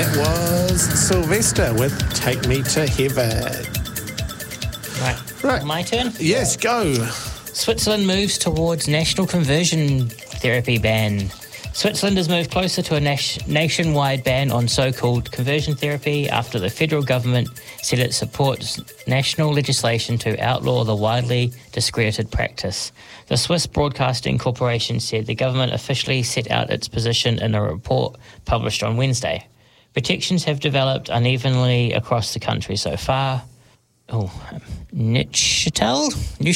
that was Sylvester with Take Me to Heaven. Right. My turn? Yes, go. Switzerland moves towards national conversion therapy ban. Switzerland has moved closer to a nationwide ban on so-called conversion therapy after the federal government said it supports national legislation to outlaw the widely discredited practice. The Swiss Broadcasting Corporation said the government officially set out its position in a report published on Wednesday. Protections have developed unevenly across the country so far. Neuchâtel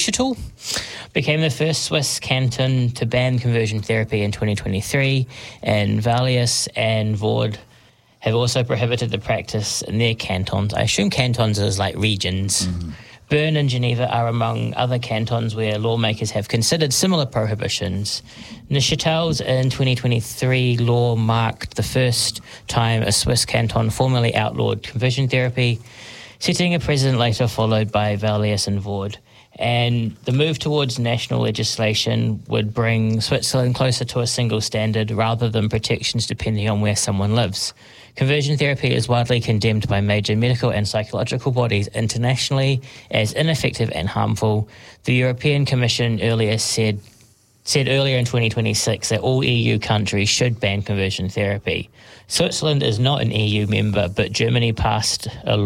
became the first Swiss canton to ban conversion therapy in 2023, and Valais and Vaud have also prohibited the practice in their cantons. I assume cantons is like regions. Mm-hmm. Bern and Geneva are among other cantons where lawmakers have considered similar prohibitions. Neuchâtel's in 2023 law marked the first time a Swiss canton formally outlawed conversion therapy, setting a precedent later followed by Valais and Vaud. And the move towards national legislation would bring Switzerland closer to a single standard rather than protections depending on where someone lives. Conversion therapy is widely condemned by major medical and psychological bodies internationally as ineffective and harmful. The European Commission earlier said earlier in 2026 that all EU countries should ban conversion therapy. Switzerland is not an EU member, but Germany passed a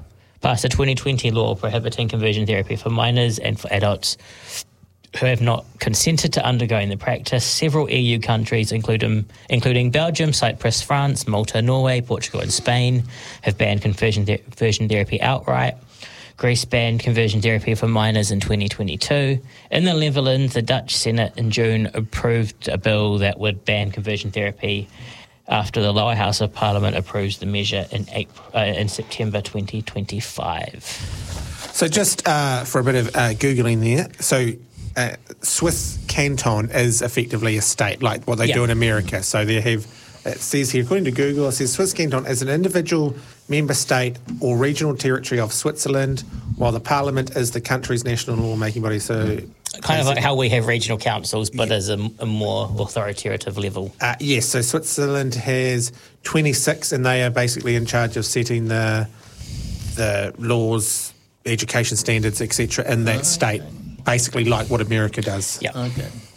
2020 law prohibiting conversion therapy for minors and for adults who have not consented to undergoing the practice. Several EU countries, including Belgium, Cyprus, France, Malta, Norway, Portugal and Spain, have banned conversion therapy outright. Greece banned conversion therapy for minors in 2022. In the Netherlands, the Dutch Senate in June approved a bill that would ban conversion therapy after the lower house of Parliament approves the measure in September 2025. So just for a bit of Googling there, so Swiss canton is effectively a state, like what they do in America. So they have, it says here, according to Google, it says Swiss canton is an individual member state or regional territory of Switzerland, while the Parliament is the country's national lawmaking body. So kind of like how we have regional councils, but as a more authoritative level. Yes, so Switzerland has 26, and they are basically in charge of setting the laws, education standards, etc. in that state, basically like what America does. Yeah. Okay.